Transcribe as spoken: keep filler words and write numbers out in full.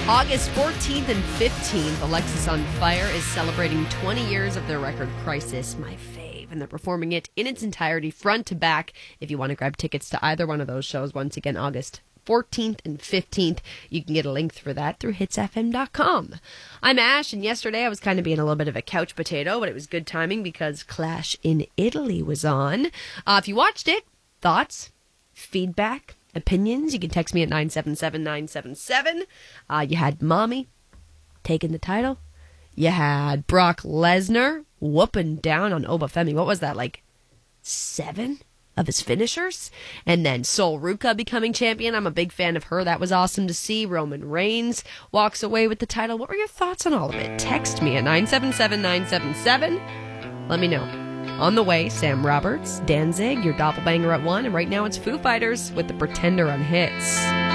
August fourteenth and fifteenth, Alexis on Fire is celebrating twenty years of their record Crisis, my fave, and they're performing it in its entirety, front to back. If you want to grab tickets to either one of those shows, once again, August fourteenth and fifteenth, you can get a link for that through hits f m dot com. I'm Ash, and yesterday I was kind of being a little bit of a couch potato, but it was good timing because Clash in Italy was on. Uh, if you watched it, thoughts, feedback, opinions, you can text me at nine seven seven nine seven seven. Uh, you had Mommy taking the title. You had Brock Lesnar whooping down on Obafemi. What was that, like seven of his finishers? And then Sol Ruca becoming champion. I'm a big fan of her. That was awesome to see. Roman Reigns walks away with the title. What were your thoughts on all of it? Text me at nine seven seven nine seven seven. Let me know. On the way, Sam Roberts, Danzig, your doppelbanger at one, and right now it's Foo Fighters with The Pretender on Hits.